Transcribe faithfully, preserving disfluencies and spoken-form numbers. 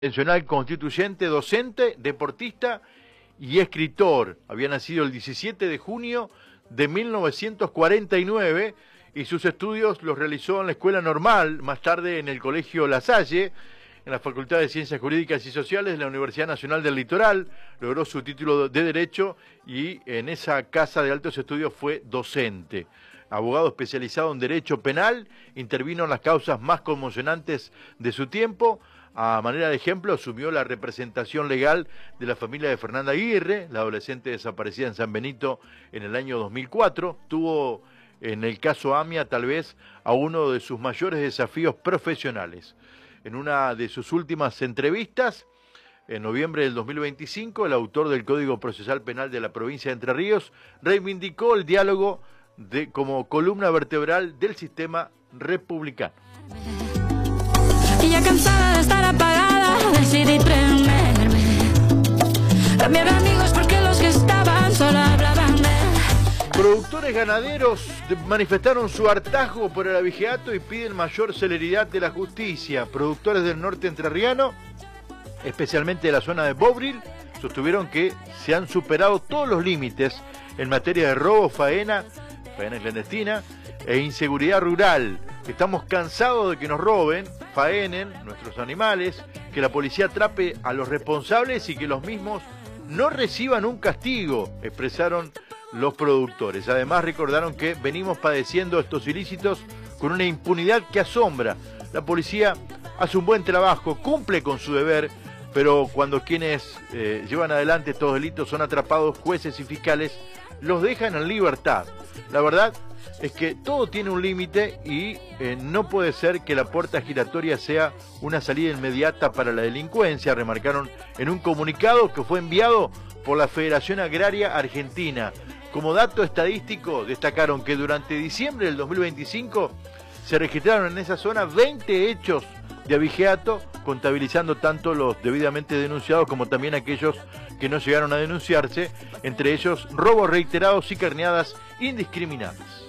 Convencional constituyente, docente, deportista y escritor. Había nacido el diecisiete de junio de mil novecientos cuarenta y nueve y sus estudios los realizó en la Escuela Normal, más tarde en el Colegio La Salle, en la Facultad de Ciencias Jurídicas y Sociales de la Universidad Nacional del Litoral. Logró su título de Derecho y en esa casa de altos estudios fue docente. Abogado especializado en Derecho Penal, intervino en las causas más conmocionantes de su tiempo. A manera de ejemplo, asumió la representación legal de la familia de Fernanda Aguirre, la adolescente desaparecida en San Benito en el año dos mil cuatro. Tuvo en el caso AMIA tal vez a uno de sus mayores desafíos profesionales. En una de sus últimas entrevistas, en noviembre del dos mil veinticinco, el autor del Código Procesal Penal de la provincia de Entre Ríos reivindicó el diálogo de, como columna vertebral del sistema republicano. Y ya cansada de estar apagada, decidí prenderme. Cambiar amigos porque los que estaban solo hablaban de... Productores ganaderos manifestaron su hartazgo por el abigeato y piden mayor celeridad de la justicia. Productores del norte entrerriano, especialmente de la zona de Bobril, sostuvieron que se han superado todos los límites en materia de robo, faena, faena clandestina e inseguridad rural. Estamos cansados de que nos roben, faenen nuestros animales, que la policía atrape a los responsables y que los mismos no reciban un castigo, expresaron los productores. Además recordaron que venimos padeciendo estos ilícitos con una impunidad que asombra. La policía hace un buen trabajo, cumple con su deber, pero cuando quienes eh, llevan adelante estos delitos son atrapados, jueces y fiscales los dejan en libertad. La verdad es que todo tiene un límite y eh, no puede ser que la puerta giratoria sea una salida inmediata para la delincuencia, remarcaron en un comunicado que fue enviado por la Federación Agraria Argentina. Como dato estadístico, destacaron que durante diciembre del dos mil veinticinco se registraron en esa zona veinte hechos de abigeato, contabilizando tanto los debidamente denunciados como también aquellos que no llegaron a denunciarse, entre ellos robos reiterados y carneadas indiscriminadas.